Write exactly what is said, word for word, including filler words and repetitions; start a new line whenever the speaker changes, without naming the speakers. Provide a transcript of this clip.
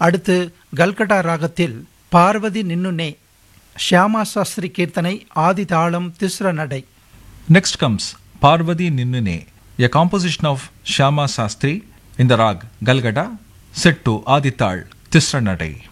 அடுத்து கல்கட்டா ராகத்தில் பார்வதி நின்னுனே ஷியாமா சாஸ்திரி கீர்த்தனை ஆதி தாளம் திஸ்ர நடை.
Next comes Parvati Ninnune, a composition of Shyama Sastri in the rag Galgada, set to Adi Tal Tisra Nadai.